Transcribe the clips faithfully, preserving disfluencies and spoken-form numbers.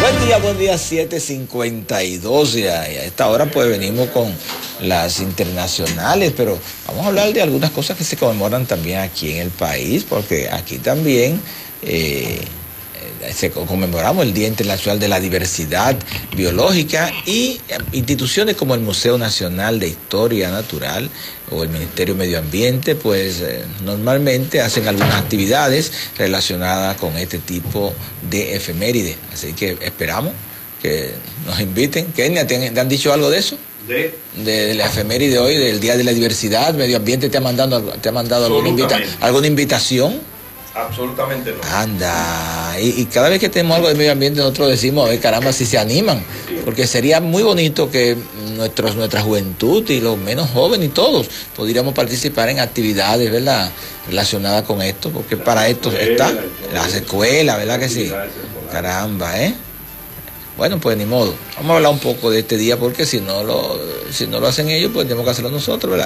Buen día, buen día, siete cincuenta y dos ya. Y a esta hora pues venimos con las internacionales, pero vamos a hablar de algunas cosas que se conmemoran también aquí en el país, porque aquí también eh, se conmemoramos el Día Internacional de la Diversidad Biológica y instituciones como el Museo Nacional de Historia Natural o el Ministerio de Medio Ambiente, pues eh, normalmente hacen algunas actividades relacionadas con este tipo de efemérides. Así que esperamos que nos inviten. Kenia, ¿te han, te han dicho algo de eso? ¿De? De, de la efeméride hoy, del Día de la Diversidad, Medio Ambiente, ¿te ha mandado, te ha mandado alguna, invita alguna invitación? Absolutamente no. Anda, y, y cada vez que tenemos algo de medio ambiente nosotros decimos, a ver, caramba, si se animan, porque sería muy bonito que nuestros, nuestra juventud y los menos jóvenes y todos podríamos participar en actividades, ¿verdad?, relacionadas con esto, porque para esto está las escuelas, ¿verdad que sí? Caramba, ¿eh? Bueno, pues ni modo. Vamos a hablar un poco de este día, porque si no lo, si no lo hacen ellos, pues tenemos que hacerlo nosotros, ¿verdad?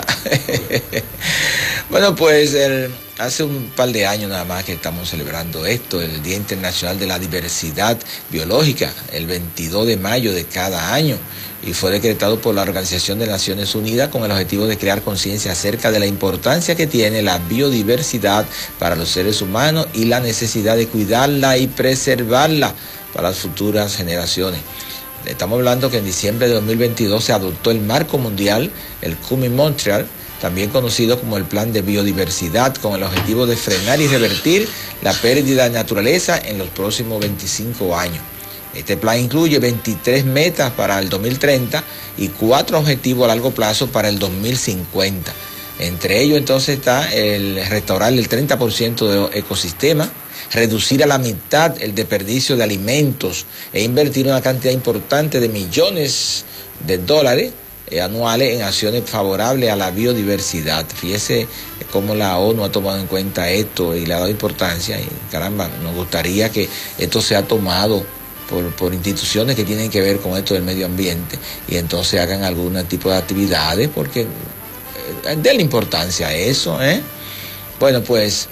Bueno, pues el, hace un par de años nada más que estamos celebrando esto, el Día Internacional de la Diversidad Biológica, el veintidós de mayo de cada año, y fue decretado por la Organización de Naciones Unidas con el objetivo de crear conciencia acerca de la importancia que tiene la biodiversidad para los seres humanos y la necesidad de cuidarla y preservarla para las futuras generaciones. Estamos hablando que en diciembre de dos mil veintidós se adoptó el marco mundial, el Kunming-Montreal, también conocido como el Plan de Biodiversidad, con el objetivo de frenar y revertir la pérdida de naturaleza en los próximos veinticinco años. Este plan incluye veintitrés metas para el dos mil treinta y cuatro objetivos a largo plazo para el dos mil cincuenta. Entre ellos entonces está el restaurar el treinta por ciento de ecosistema, reducir a la mitad el desperdicio de alimentos e invertir una cantidad importante de millones de dólares eh, anuales en acciones favorables a la biodiversidad. Fíjese cómo la ONU ha tomado en cuenta esto y le ha dado importancia, y caramba, nos gustaría que esto sea tomado por, por instituciones que tienen que ver con esto del medio ambiente, y entonces hagan algún tipo de actividades, porque eh, denle importancia a eso, ¿eh? Bueno, pues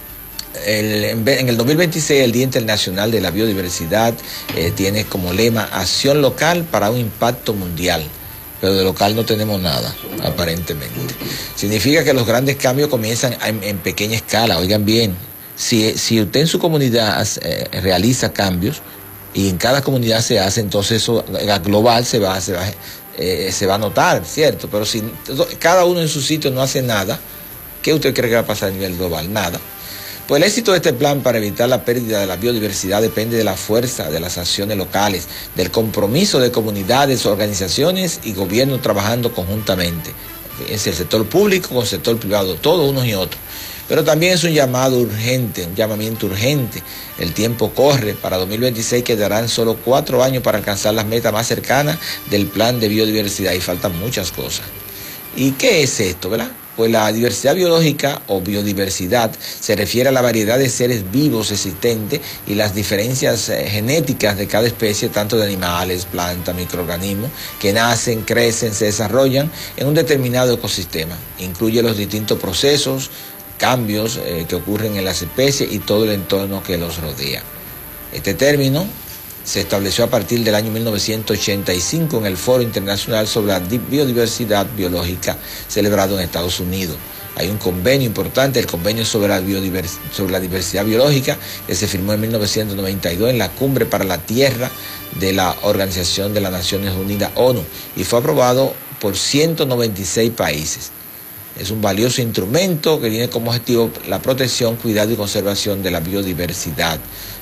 El, en el dos mil veintiséis, el Día Internacional de la Biodiversidad eh, tiene como lema acción local para un impacto mundial, pero de local no tenemos nada, aparentemente. Significa que los grandes cambios comienzan en, en pequeña escala. Oigan bien, si, si usted en su comunidad eh, realiza cambios y en cada comunidad se hace, entonces eso a global se va, se va, eh, se va a notar, ¿cierto? Pero si cada uno en su sitio no hace nada, ¿qué usted cree que va a pasar a nivel global? Nada. Pues el éxito de este plan para evitar la pérdida de la biodiversidad depende de la fuerza de las acciones locales, del compromiso de comunidades, organizaciones y gobiernos trabajando conjuntamente. Es el sector público con el sector privado, todos unos y otros. Pero también es un llamado urgente, un llamamiento urgente. El tiempo corre. Para dos mil veintiséis quedarán solo cuatro años para alcanzar las metas más cercanas del plan de biodiversidad, y faltan muchas cosas. ¿Y qué es esto, verdad? Pues la diversidad biológica o biodiversidad se refiere a la variedad de seres vivos existentes y las diferencias eh, genéticas de cada especie, tanto de animales, plantas, microorganismos, que nacen, crecen, se desarrollan en un determinado ecosistema. Incluye los distintos procesos, cambios eh, que ocurren en las especies y todo el entorno que los rodea. Este término se estableció a partir del año mil novecientos ochenta y cinco en el Foro Internacional sobre la Biodiversidad Biológica, celebrado en Estados Unidos. Hay un convenio importante, el Convenio sobre la, Biodivers- sobre la Diversidad Biológica, que se firmó en mil novecientos noventa y dos en la Cumbre para la Tierra de la Organización de las Naciones Unidas, ONU, y fue aprobado por ciento noventa y seis países. Es un valioso instrumento que tiene como objetivo la protección, cuidado y conservación de la biodiversidad.